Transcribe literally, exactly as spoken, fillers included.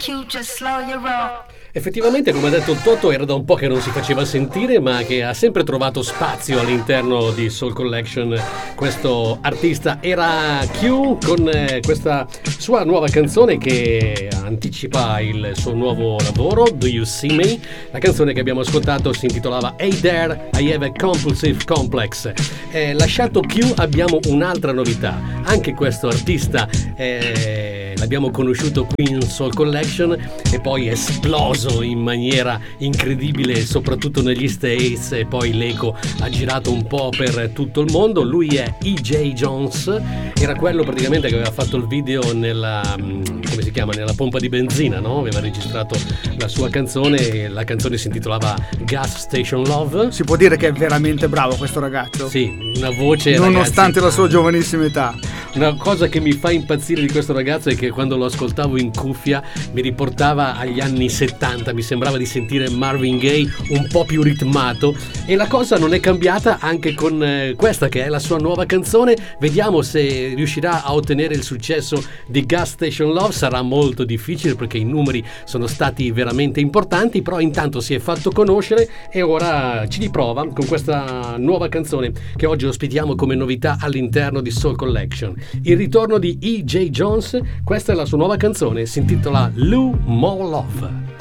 Q, just slow your roll. Effettivamente, come ha detto il Toto, era da un po' che non si faceva sentire, ma che ha sempre trovato spazio all'interno di Soul Collection. Questo artista era Q con eh, questa sua nuova canzone che anticipa il suo nuovo lavoro, Do You See Me? La canzone che abbiamo ascoltato si intitolava Hey There, I Have a Compulsive Complex. Eh, lasciato Q abbiamo un'altra novità. Anche questo artista eh, l'abbiamo conosciuto qui in Soul Collection e poi è esploso in maniera incredibile soprattutto negli States, e poi l'eco ha girato un po' per tutto il mondo. Lui è E J Jones, era quello praticamente che aveva fatto il video nella, come si chiama, nella pompa di benzina, no? Aveva registrato la sua canzone e la canzone si intitolava Gas Station Love. Si può dire che è veramente bravo questo ragazzo? Sì, una voce, nonostante ragazzi, la sua giovanissima età. Una cosa che mi fa impazzire di questo ragazzo è che quando lo ascoltavo in cuffia mi riportava agli anni settanta, mi sembrava di sentire Marvin Gaye un po' più ritmato, e la cosa non è cambiata anche con eh, questa che è la sua nuova canzone. Vediamo se riuscirà a ottenere il successo di Gas Station Love. Sarà molto difficile perché i numeri sono stati veramente importanti, però intanto si è fatto conoscere e ora ci riprova con questa nuova canzone che oggi ospitiamo come novità all'interno di Soul Collection. Il ritorno di E J Jones, questa è la sua nuova canzone, si intitola Lou More Love.